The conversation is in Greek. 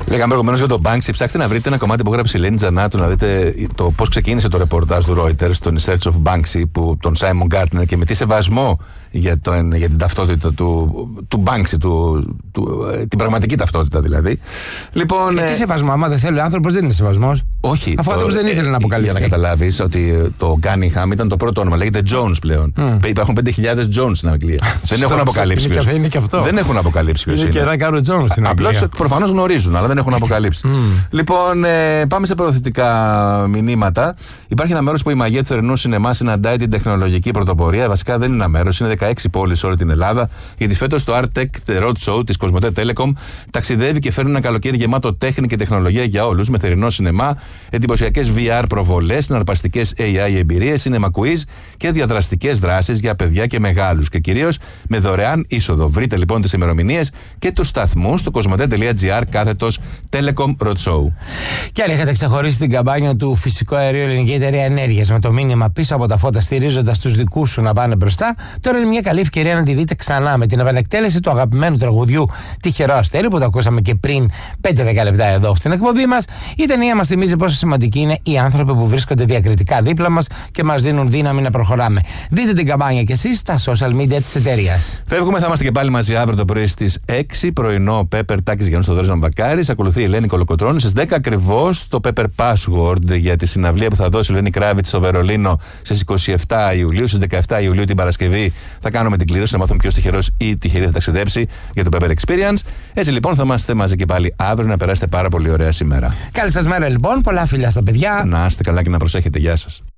Λέγαμε προηγουμένως για τον Banksy. Ψάξτε να βρείτε ένα κομμάτι που έγραψε η Ελένη Τζανάτου, να δείτε το πώς ξεκίνησε το ρεπορτάζ του Reuters, το In Search of Banksy, τον Simon Gardner, και με τι σεβασμό για την ταυτότητα του Banksy, την πραγματική ταυτότητα δηλαδή. Λοιπόν, τι σεβασμό, άμα δεν θέλει ο άνθρωπος, δεν είναι σεβασμός. Όχι. Αφού ο άνθρωπος δεν ήθελε να αποκαλυφθεί. Για να καταλάβεις ότι το Cunningham ήταν το πρώτο όνομα. Λέγεται Jones πλέον. Υπάρχουν 5.000 Jones στην Αγγλία. Δεν έχουν αποκαλύψει. Είναι και αυτό. Δεν έχουν αποκαλύψει ποιος είναι. Και να κάνουν Jones στην Αγγλία. Απλώς προφανώς γνωρίζουν, αλλά δεν έχουν αποκαλύψει. Λοιπόν, πάμε σε προωθητικά μηνύματα. Υπάρχει ένα μέρος που η μαγεία του θερινού σινεμά συναντάει την τεχνολογική πρωτοπορία. Βασικά δεν είναι ένα μέρος, είναι 16 πόλεις σε όλη την Ελλάδα. Γιατί φέτος το Art Tech Road Show της Cosmote Telecom ταξιδεύει και φέρνει ένα καλοκαίρι γεμάτο τέχνη και τεχνολογία για όλους, με θερινό σινεμά, εντυπωσιακές VR προβολές, συναρπαστικές AI εμπειρίες, cinema quiz και διαδραστικές δράσεις για παιδιά και μεγάλους. Και κυρίως με δωρεάν είσοδο. Βρείτε λοιπόν τις ημερομηνίες και τους σταθμούς στο cosmote.gr/Telecom Road Show. Και αν είχατε ξεχωρίσει την καμπάνια του Φυσικό Αερίο Ελληνική Εταιρεία Ενέργειας με το μήνυμα πίσω από τα φώτα, στηρίζοντας τους δικούς σου να πάνε μπροστά, τώρα είναι μια καλή ευκαιρία να τη δείτε ξανά με την επανεκτέλεση του αγαπημένου τραγουδιού Τυχερό Αστέρι, που το ακούσαμε και πριν 5-10 λεπτά εδώ στην εκπομπή μας. Η ταινία μας θυμίζει πόσο σημαντικοί είναι οι άνθρωποι που βρίσκονται διακριτικά δίπλα μας και μας δίνουν δύναμη να προχωράμε. Δείτε την καμπάνια κι εσείς στα social media της εταιρείας. Φεύγουμε, θα είμαστε και πάλι μαζί αύριο το πρωί στις 6. Πρωινό Pepper Τάκης Γιάννους Θοδωρής Μπακάρης. Ακολουθεί η Ελένη Κολοκοτρώνη στις 10 ακριβώς το Pepper Password για τη συναυλία που θα δώσει η Ελένη Κράβιτς στο Βερολίνο στις 27 Ιουλίου. Στις 17 Ιουλίου την Παρασκευή θα κάνουμε την κλήρωση να μάθουμε ποιος τυχερός ή τυχερή θα ταξιδέψει για το Pepper Experience. Έτσι λοιπόν θα είμαστε μαζί και πάλι αύριο, να περάσετε πάρα πολύ ωραία σήμερα. Καλή σας μέρα λοιπόν, πολλά φιλιά στα παιδιά. Να είστε καλά και να προσέχετε. Γεια σας.